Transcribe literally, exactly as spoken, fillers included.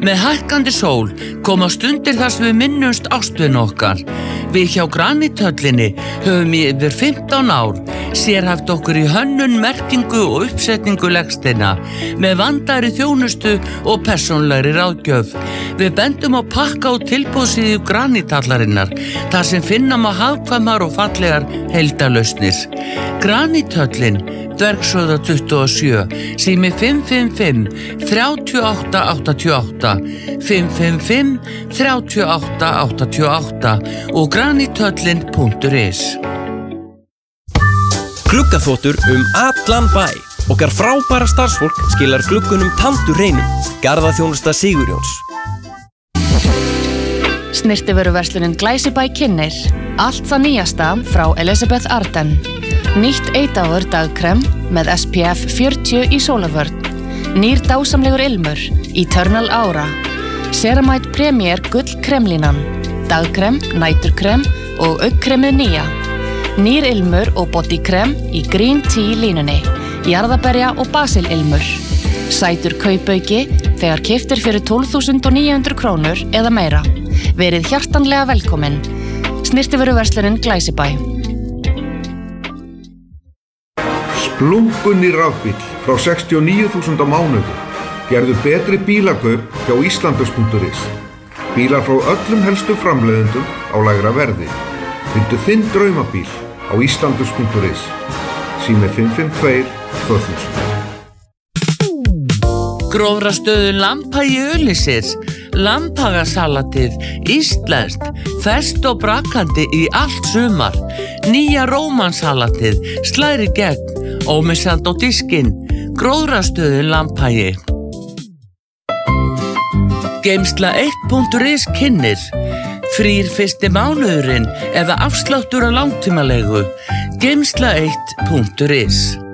Með hækkandi sól koma stundir þar sem við minnumst ástvin okkar. Við hjá Granithöllinni höfum í yfir fimmtán ár sérhæft okkur í hönnun, merkingu og uppsetningu legsteina með vandaðri þjónustu og persónulegri ráðgjöf. Við bendum á pakka og tilboðsíðu Granithallarinnar þar sem finna má hagkvæmar og fallegar heildarlausnir. Granithöllin, Dvergshöfða tuttugu og sjö, sími fimm fimm fimm, þrjú átta átta átta, fimm fimm fimm, þrjú átta átta átta og granithöllin punktur is. Gluggaþvottur um allan bæ. Okkar frábæra starfsfólk skilar gluggunum tandur hreinum. Garðaþjónusta Sigurjóns. Snyrtivöruverslunin Glæsibæ kynnir allt það nýjasta frá Elizabeth Arden. Nýtt eitáður dagkrem með S P F fjörutíu í sólarvörn. Nýr dásamlegur ilmur, Eternal Aura. Ceramide Premier gull kremlínan. Dagkrem, næturkrem og augnkremið nýja. Nýr ilmur og bodykrem í Green Tea línunni. Jarðaberja og basililmur. Sætur kaupauki þegar keyptir fyrir tólf þúsund níu hundruð krónur eða meira. Verið hjartanlega velkomin. Snyrtivöruverslunin Glæsibæ. Splunkunni rafbíll frá sextíu og níu þúsund á mánuði. Gerðu betri bílakaup hjá Íslandus punktur is. Bílar frá öllum helstu framleiðendum á lægra verði. Fyndu þinn draumabíl á Íslandus punktur is. Sími fimm fimm tvö, tvö þúsund. Gróðrastöðu Lambhagi Öllisir. Lambhagasalatið, íslenskt, ferskt og brakandi í allt sumar. Nýja rómansalatið, slæri gegn, ómissandi á diskinn. Gróðrastöðu Lambhagi. Geymsla eitt punktur is kynnir. Frýr fyrsti mánuðurinn eða afsláttur á langtímalegu. Geymsla eitt punktur is.